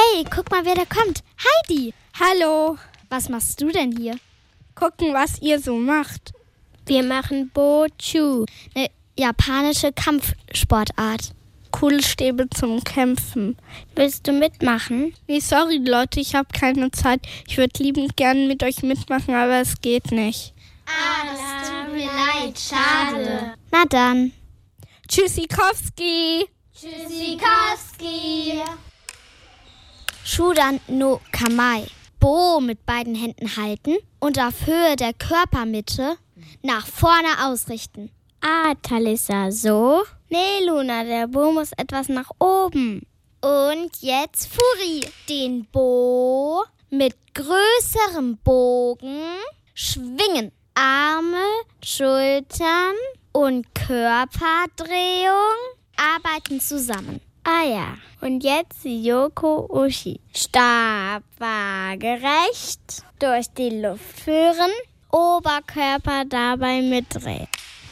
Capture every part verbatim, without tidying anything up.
Hey, guck mal, wer da kommt. Heidi. Hallo. Was machst du denn hier? Gucken, was ihr so macht. Wir machen Bochu. Eine japanische Kampfsportart. Coole Stäbe zum Kämpfen. Willst du mitmachen? Nee, sorry Leute, ich habe keine Zeit. Ich würde liebend gerne mit euch mitmachen, aber es geht nicht. Ah, das tut mir leid. Schade. Na dann. Tschüssikowski. Tschüssikowski. Shudan no Kamai. Bo mit beiden Händen halten und auf Höhe der Körpermitte nach vorne ausrichten. Ah, Talissa, so? Nee, Luna, der Bo muss etwas nach oben. Und jetzt Furi. Den Bo mit größerem Bogen schwingen. Arme, Schultern und Körperdrehung arbeiten zusammen. Ah ja, und jetzt Yoko Ushi. Stab waagerecht durch die Luft führen, Oberkörper dabei mitdrehen.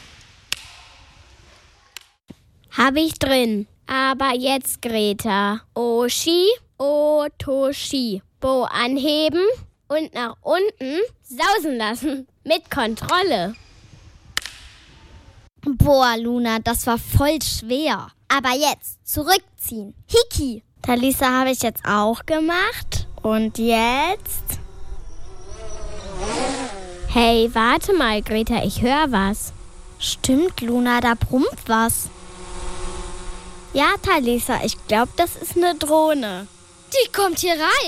Hab ich drin. Aber jetzt Greta. Oshi, Otoshi. Bo anheben und nach unten sausen lassen. Mit Kontrolle. Boah, Luna, das war voll schwer. Aber jetzt zurückziehen. Hiki. Talissa habe ich jetzt auch gemacht. Und jetzt? Hey, warte mal, Greta, ich höre was. Stimmt, Luna, da brummt was. Ja, Talissa, ich glaube, das ist eine Drohne. Die kommt hier rein.